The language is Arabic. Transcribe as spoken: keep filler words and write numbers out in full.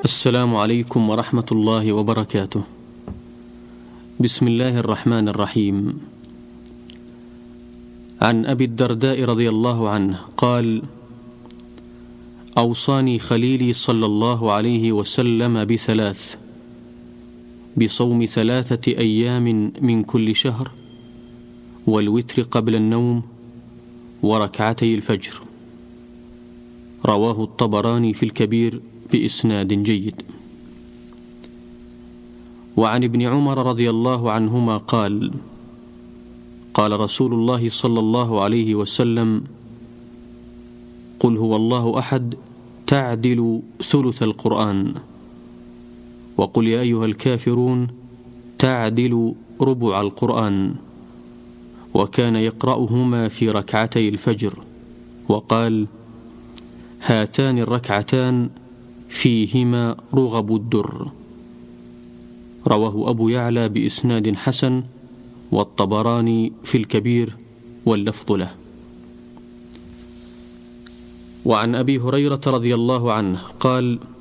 السلام عليكم ورحمة الله وبركاته. بسم الله الرحمن الرحيم. عن أبي الدرداء رضي الله عنه قال: أوصاني خليلي صلى الله عليه وسلم بثلاث: بصوم ثلاثة أيام من كل شهر، والوتر قبل النوم، وركعتي الفجر. رواه الطبراني في الكبير بإسناد جيد. وعن ابن عمر رضي الله عنهما قال: قال رسول الله صلى الله عليه وسلم: قل هو الله أحد تعدل ثلث القرآن، وقل يا أيها الكافرون تعدل ربع القرآن. وكان يقرأهما في ركعتي الفجر، وقال: هاتان الركعتان فيهما رغب الدر. رواه أبو يعلى بإسناد حسن، والطبراني في الكبير، واللفظ له. وعن أبي هريرة رضي الله عنه قال: